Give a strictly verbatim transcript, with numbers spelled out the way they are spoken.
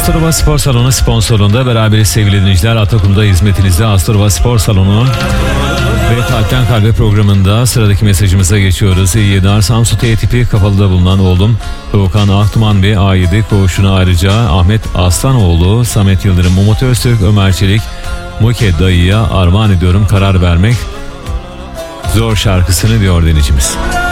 Astorova Spor Salonu sponsorluğunda beraberiz sevgili dinleyiciler. Atakum'da hizmetinizde Astorova Spor Salonu ve Kalpten Kalbe programında sıradaki mesajımıza geçiyoruz. İyi yediler. Samsun T tipi kapalıda bulunan oğlum Doğukan Aktuman ve A yedi koğuşuna, ayrıca Ahmet Aslanoğlu, Samet Yıldırım, Umut Öztürk, Ömer Çelik, Muke dayıya armağan ediyorum karar vermek zor şarkısını diyor dinleyicimiz.